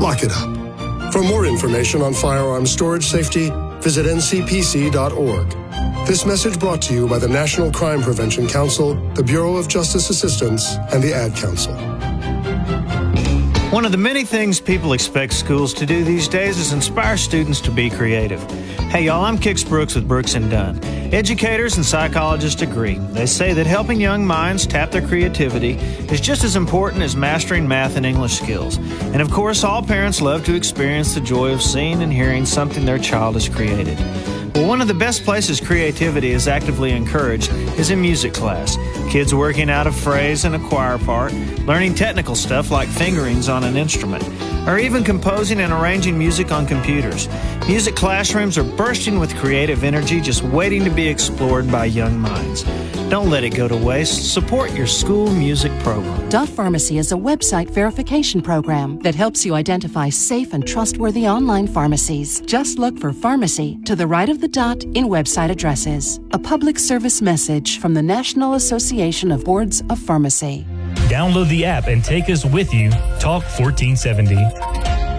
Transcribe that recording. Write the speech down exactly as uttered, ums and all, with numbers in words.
lock it up. For more information on firearm storage safety, visit N C P C dot org. This message brought to you by the National Crime Prevention Council, the Bureau of Justice Assistance, and the Ad Council. One of the many things people expect schools to do these days is inspire students to be creative. Hey y'all, I'm Kix Brooks with Brooks and Dunn. Educators and psychologists agree. They say that helping young minds tap their creativity is just as important as mastering math and English skills. And of course, all parents love to experience the joy of seeing and hearing something their child has created. Well, one of the best places creativity is actively encouraged is in music class. Kids working out a phrase in a choir part, learning technical stuff like fingerings on an instrument, or even composing and arranging music on computers. Music classrooms are bursting with creative energy just waiting to be explored by young minds. Don't let it go to waste. Support your school music program. Dot Pharmacy is a website verification program that helps you identify safe and trustworthy online pharmacies. Just look for pharmacy to the right of the dot in website addresses. A public service message from the National Association of Boards of Pharmacy. Download the app and take us with you. Talk fourteen seventy.